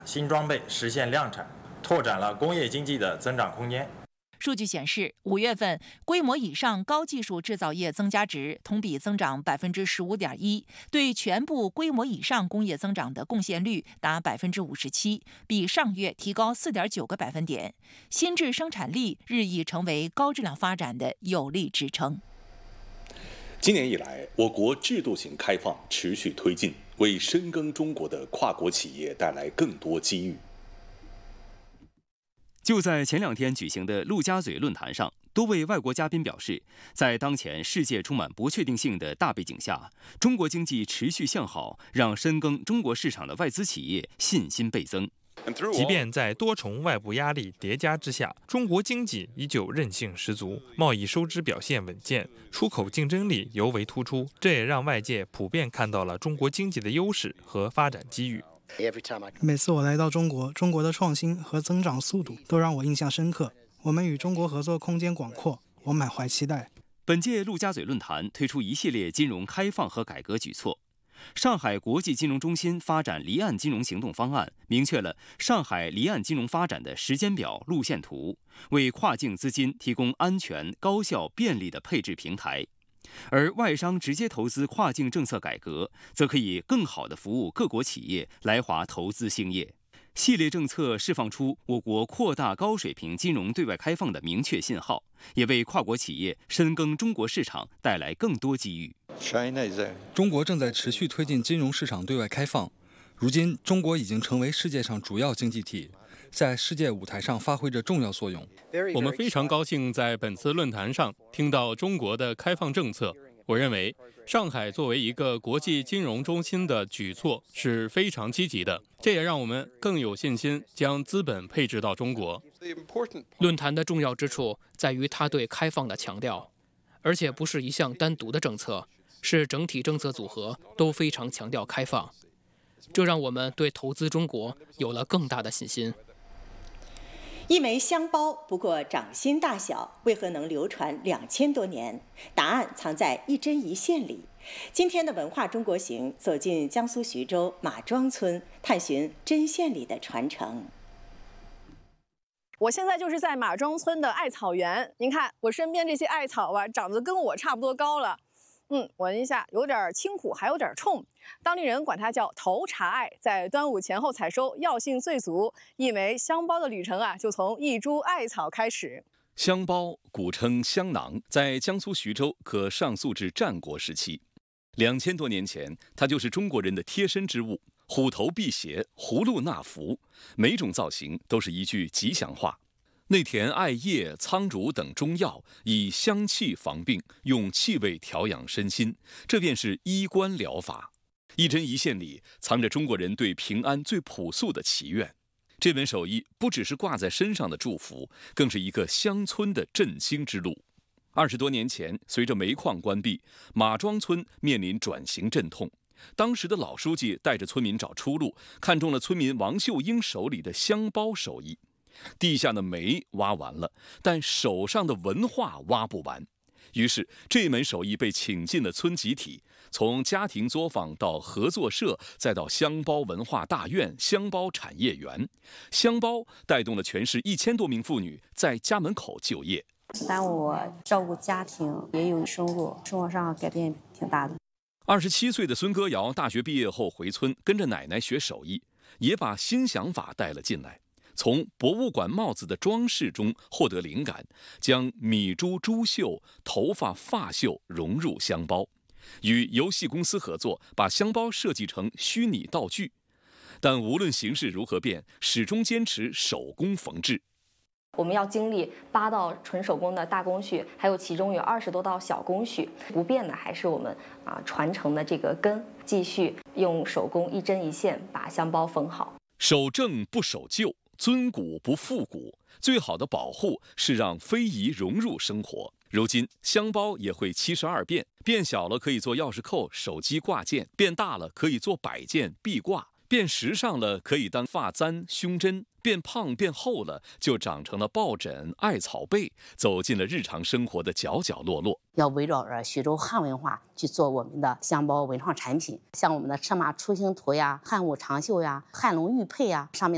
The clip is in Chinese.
新装备实现量产，拓展了工业经济的增长空间。 数据显示，5月份规模以上高技术制造业增加值同比增长15.1%，对全部规模以上工业增长的贡献率达57%，比上月提高4.9个百分点。新质生产力日益成为高质量发展的有力支撑。 今年以来，我国制度性开放持续推进，为深耕中国的跨国企业带来更多机遇。 就在前2天举行的陆家嘴论坛上，多位外国嘉宾表示，在当前世界充满不确定性的大背景下，中国经济持续向好，让深耕中国市场的外资企业信心倍增。 即便在多重外部压力叠加之下，中国经济依旧韧性十足，贸易收支表现稳健，出口竞争力尤为突出。这也让外界普遍看到了中国经济的优势和发展机遇。 每次我来到中国的创新和增长速度都让我印象深刻。我们与中国合作空间广阔，我满怀期待。 本届陆家嘴论坛推出一系列金融开放和改革举措。上海国际金融中心发展离岸金融行动方案明确了上海离岸金融发展的时间表、路线图，为跨境资金提供安全、高效、便利的配置平台。而外商直接投资跨境政策改革，则可以更好地服务各国企业来华投资兴业。系列政策释放出我国扩大高水平金融对外开放的明确信号，也为跨国企业深耕中国市场带来更多机遇。 中国正在持续推进金融市场对外开放，如今中国已经成为世界上主要经济体，在世界舞台上发挥着重要作用。 我们非常高兴在本次论坛上听到中国的开放政策。我认为上海作为一个国际金融中心的举措是非常积极的，这也让我们更有信心将资本配置到中国。 论坛的重要之处在于它对开放的强调，而且不是一项单独的政策，是整体政策组合都非常强调开放，这让我们对投资中国有了更大的信心。 一枚香包不过掌心大小，为何能流传2000多年？答案藏在一针一线里。今天的文化中国行走进江苏徐州马庄村，探寻针线里的传承。 我现在就是在马庄村的艾草园，您看我身边这些艾草啊，长得跟我差不多高了。闻一下，有点清苦，还有点冲。当地人管它叫头茶艾，在端午前后采收，药性最足。一枚香包的旅程啊，就从一株艾草开始。 香包古称香囊，在江苏徐州可上溯至战国时期。2000多年前，它就是中国人的贴身之物，虎头辟邪，葫芦纳福，每种造型都是一句吉祥话。内填艾叶、苍术等中药，以香气防病，用气味调养身心，这便是医官疗法。一针一线里藏着中国人对平安最朴素的祈愿。这门手艺不只是挂在身上的祝福，更是一个乡村的振兴之路。20多年前，随着煤矿关闭，马庄村面临转型阵痛。当时的老书记带着村民找出路，看中了村民王秀英手里的香包手艺。地下的煤挖完了，但手上的文化挖不完。于是这门手艺被请进了村集体，从家庭作坊到合作社，再到香包文化大院、香包产业园。香包带动了全市1000多名妇女在家门口就业。 耽误我照顾家庭，也有收入，生活上改变挺大的。 27岁的孙歌瑶大学毕业后回村，跟着奶奶学手艺，也把新想法带了进来。从博物馆帽子的装饰中获得灵感，将米珠珠绣、头发发绣融入香包，与游戏公司合作，把香包设计成虚拟道具。但无论形势如何变，始终坚持手工缝制。 我们要经历8道纯手工的大工序，还有其中有20多道小工序。不变的还是我们传承的这个根，继续用手工一针一线把香包缝好。 守正不守旧，尊古不复古，最好的保护是让非遗融入生活。如今香包也会72变，变小了可以做钥匙扣、手机挂件，变大了可以做摆件、壁挂，变时尚了可以当发簪、胸针，变胖变厚了就长成了抱枕、艾草被，走进了日常生活的角角落落。 要围绕着徐州汉文化去做我们的香包文创产品，像我们的车马出行图呀、汉舞长袖呀、汉龙玉佩呀，上面